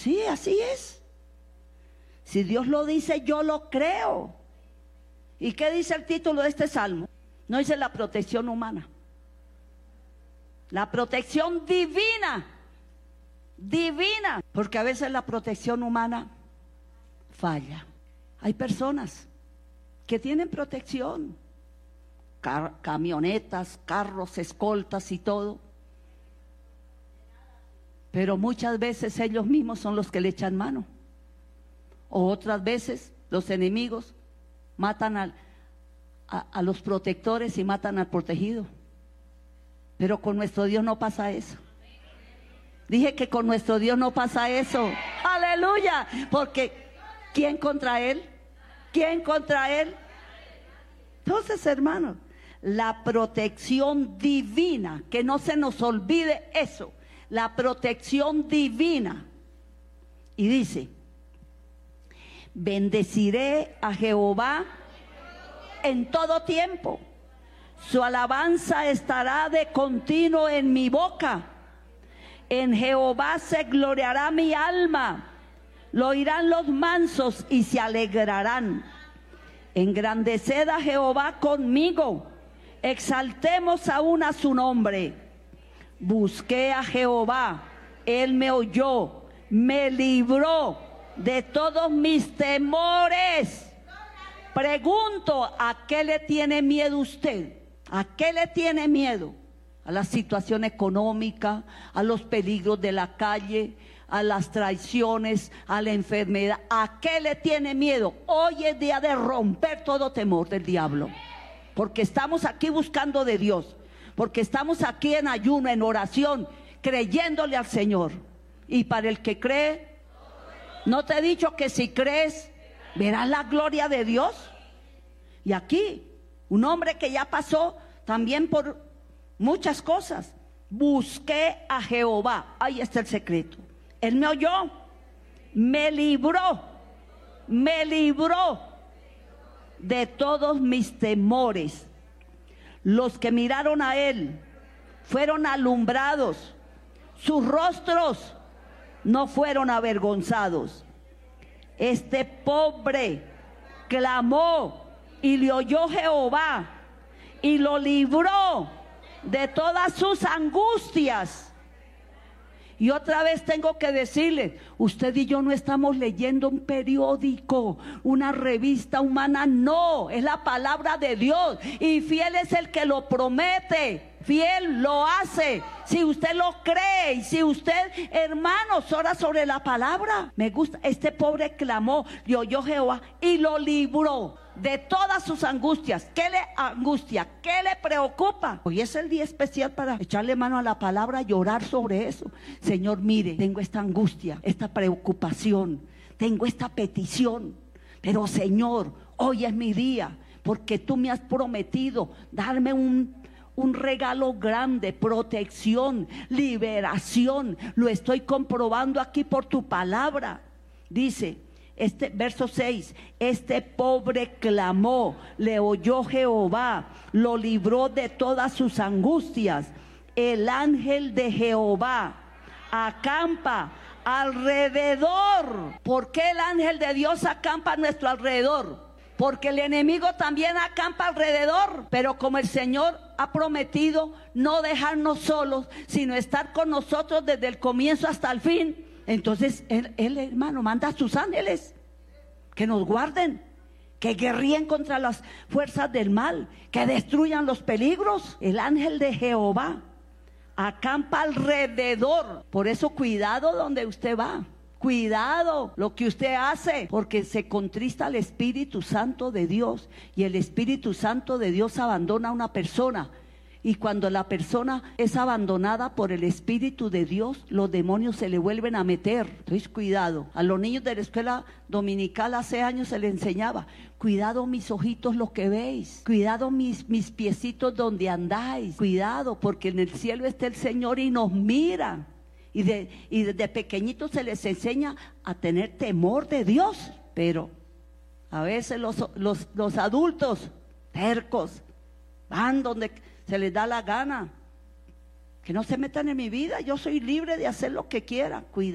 Sí, así es. Si Dios lo dice, yo lo creo. ¿Y qué dice el título de este salmo? No dice la protección humana. La protección divina. Divina. Porque a veces la protección humana falla. Hay personas que tienen protección. Camionetas, carros, escoltas y todo. Pero muchas veces ellos mismos son los que le echan mano. O otras veces los enemigos matan a los protectores y matan al protegido. Pero con nuestro Dios no pasa eso. Dije que con nuestro Dios no pasa eso. Aleluya. Porque ¿quién contra Él? ¿Quién contra Él? Entonces, hermanos, la protección divina, que no se nos olvide eso, la protección divina. Y dice: bendeciré a Jehová en todo tiempo, su alabanza estará de continuo en mi boca. En Jehová se gloriará mi alma, lo oirán los mansos y se alegrarán. Engrandeced a Jehová conmigo, exaltemos aún a su nombre. Busqué a Jehová, Él me oyó, me libró de todos mis temores. Pregunto, ¿a qué le tiene miedo usted? ¿A qué le tiene miedo? A la situación económica, a los peligros de la calle, a las traiciones, a la enfermedad. ¿A qué le tiene miedo? Hoy es día de romper todo temor del diablo, porque estamos aquí buscando de Dios, porque estamos aquí en ayuno, en oración, creyéndole al Señor. Y para el que cree, ¿no te he dicho que si crees verás la gloria de Dios? Y aquí, un hombre que ya pasó también por muchas cosas. Busqué a Jehová. Ahí está el secreto. Él me oyó, me libró de todos mis temores. Los que miraron a Él fueron alumbrados, sus rostros no fueron avergonzados. Este pobre clamó y le oyó Jehová y lo libró de todas sus angustias. Y otra vez tengo que decirle, usted y yo no estamos leyendo un periódico, una revista humana, no, es la palabra de Dios, y fiel es el que lo promete, fiel lo hace, si usted lo cree, y si usted, hermanos, ora sobre la palabra. Me gusta, este pobre clamó, le oyó Jehová y lo libró de todas sus angustias. ¿Qué le angustia? ¿Qué le preocupa? Hoy es el día especial para echarle mano a la palabra y orar sobre eso. Señor, mire, tengo esta angustia, esta preocupación, tengo esta petición, pero Señor, hoy es mi día, porque tú me has prometido darme un regalo grande, protección, liberación. Lo estoy comprobando aquí por tu palabra. Dice verso 6, este pobre clamó, le oyó Jehová, lo libró de todas sus angustias. El ángel de Jehová acampa alrededor. ¿Por qué el ángel de Dios acampa a nuestro alrededor? Porque el enemigo también acampa alrededor, pero como el Señor ha prometido no dejarnos solos, sino estar con nosotros desde el comienzo hasta el fin, entonces él, hermano, manda a sus ángeles que nos guarden, que guerríen contra las fuerzas del mal, que destruyan los peligros. El ángel de Jehová acampa alrededor. Por eso cuidado donde usted va, cuidado lo que usted hace, porque se contrista al Espíritu Santo de Dios, y el Espíritu Santo de Dios abandona a una persona. Y cuando la persona es abandonada por el Espíritu de Dios, los demonios se le vuelven a meter. Entonces cuidado. A los niños de la escuela dominical hace años se les enseñaba: cuidado mis ojitos lo que veis, cuidado mis piecitos donde andáis, cuidado porque en el cielo está el Señor y nos mira. Y desde pequeñitos se les enseña a tener temor de Dios. Pero a veces los adultos tercos van donde se les da la gana. Que no se metan en mi vida, yo soy libre de hacer lo que quiera. Cuidado.